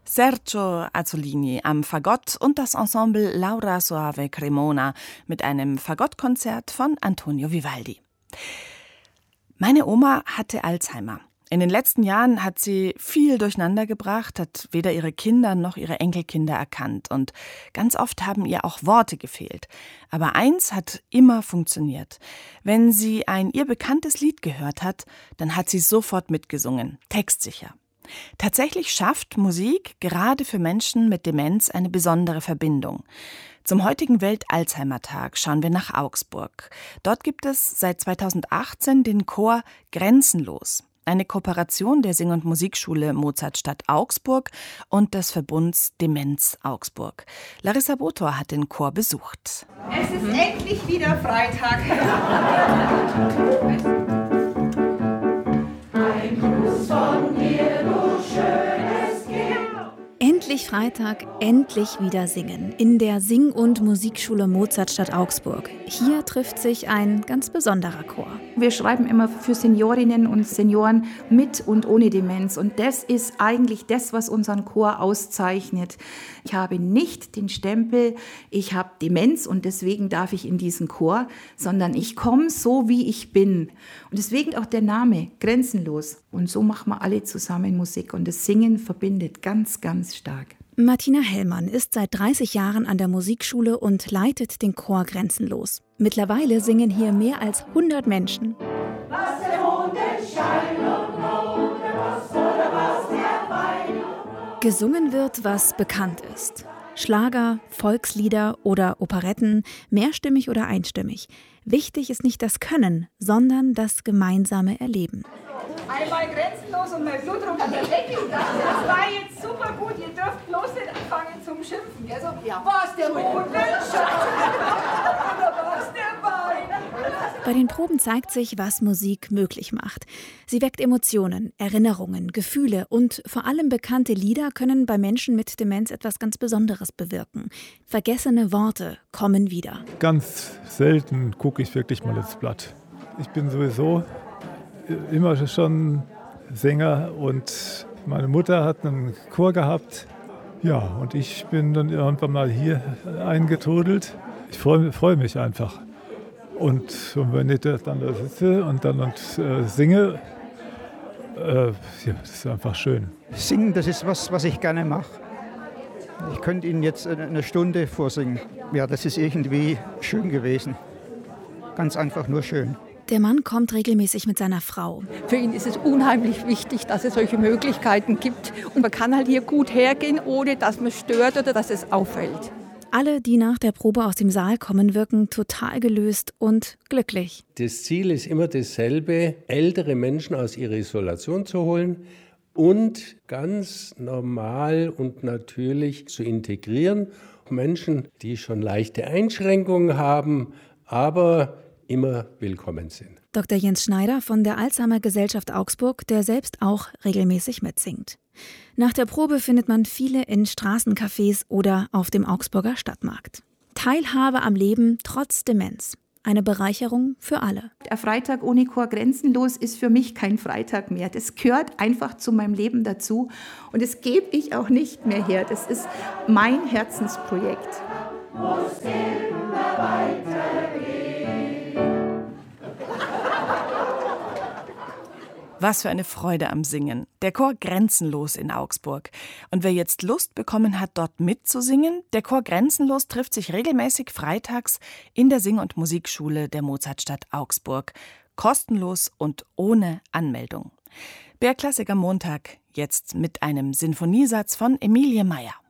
Sergio Azzolini am Fagott und das Ensemble Laura Soave Cremona mit einem Fagottkonzert von Antonio Vivaldi. Meine Oma hatte Alzheimer. In den letzten Jahren hat sie viel durcheinander gebracht, hat weder ihre Kinder noch ihre Enkelkinder erkannt. Und ganz oft haben ihr auch Worte gefehlt. Aber eins hat immer funktioniert. Wenn sie ein ihr bekanntes Lied gehört hat, dann hat sie sofort mitgesungen, textsicher. Tatsächlich schafft Musik gerade für Menschen mit Demenz eine besondere Verbindung. Zum heutigen Welt-Alzheimer-Tag schauen wir nach Augsburg. Dort gibt es seit 2018 den Chor Grenzenlos. Eine Kooperation der Sing- und Musikschule Mozartstadt Augsburg und des Verbunds Demenz Augsburg. Larissa Botor hat den Chor besucht. Es ist endlich wieder Freitag. Ein Gruß von mir, du schönes Kind. Endlich Freitag, endlich wieder singen. In der Sing- und Musikschule Mozartstadt Augsburg. Hier trifft sich ein ganz besonderer Chor. Wir schreiben immer für Seniorinnen und Senioren mit und ohne Demenz. Und das ist eigentlich das, was unseren Chor auszeichnet. Ich habe nicht den Stempel, ich habe Demenz und deswegen darf ich in diesen Chor, sondern ich komme so, wie ich bin. Und deswegen auch der Name, Grenzenlos. Und so machen wir alle zusammen Musik. Und das Singen verbindet ganz, ganz stark. Martina Hellmann ist seit 30 Jahren an der Musikschule und leitet den Chor Grenzenlos. Mittlerweile singen hier mehr als 100 Menschen. Was der Mond entscheidet oder was der Wein. Gesungen wird, was bekannt ist. Schlager, Volkslieder oder Operetten, mehrstimmig oder einstimmig. Wichtig ist nicht das Können, sondern das gemeinsame Erleben. Einmal grenzenlos und mein Blutdruck an der Decke. Das war jetzt super gut. Ihr dürft bloß nicht anfangen zum Schimpfen. Also, was der Mond entscheidet oder was der Wein. Bei den Proben zeigt sich, was Musik möglich macht. Sie weckt Emotionen, Erinnerungen, Gefühle und vor allem bekannte Lieder können bei Menschen mit Demenz etwas ganz Besonderes bewirken. Vergessene Worte kommen wieder. Ganz selten gucke ich wirklich mal ins Blatt. Ich bin sowieso immer schon Sänger und meine Mutter hat einen Chor gehabt. Ja, und ich bin dann irgendwann mal hier eingetrudelt. Ich freue mich einfach. Und wenn ich dann da sitze und dann singe, ja, das ist einfach schön. Singen, das ist was ich gerne mache. Ich könnte Ihnen jetzt eine Stunde vorsingen. Ja, das ist irgendwie schön gewesen. Ganz einfach nur schön. Der Mann kommt regelmäßig mit seiner Frau. Für ihn ist es unheimlich wichtig, dass es solche Möglichkeiten gibt. Und man kann halt hier gut hergehen, ohne dass man stört oder dass es auffällt. Alle, die nach der Probe aus dem Saal kommen, wirken total gelöst und glücklich. Das Ziel ist immer dasselbe, ältere Menschen aus ihrer Isolation zu holen und ganz normal und natürlich zu integrieren. Menschen, die schon leichte Einschränkungen haben, aber immer willkommen sind. Dr. Jens Schneider von der Alzheimer-Gesellschaft Augsburg, der selbst auch regelmäßig mitsingt. Nach der Probe findet man viele in Straßencafés oder auf dem Augsburger Stadtmarkt. Teilhabe am Leben trotz Demenz. Eine Bereicherung für alle. Der Freitag ohne Chor Grenzenlos ist für mich kein Freitag mehr. Das gehört einfach zu meinem Leben dazu. Und das gebe ich auch nicht mehr her. Das ist mein Herzensprojekt. Muss immer weitergehen. Was für eine Freude am Singen. Der Chor Grenzenlos in Augsburg. Und wer jetzt Lust bekommen hat, dort mitzusingen, der Chor Grenzenlos trifft sich regelmäßig freitags in der Sing- und Musikschule der Mozartstadt Augsburg. Kostenlos und ohne Anmeldung. BR Klassik am Montag, jetzt mit einem Sinfoniesatz von Emilie Meyer.